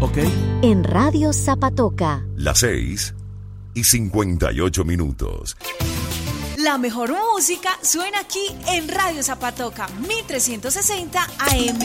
Ok. En Radio Zapatoca. Las 6:58. La mejor música suena aquí en Radio Zapatoca, 1360 AM.